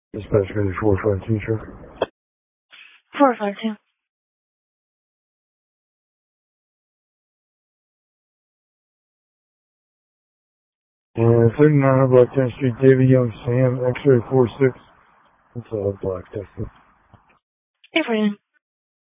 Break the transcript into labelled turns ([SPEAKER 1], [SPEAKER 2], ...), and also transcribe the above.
[SPEAKER 1] Dispatch ready 452, sir.
[SPEAKER 2] 452.
[SPEAKER 1] And 39 Black 10th Street, David Young, Sam, X-ray 46. It's all black, Texas.
[SPEAKER 2] Hey, Freedom.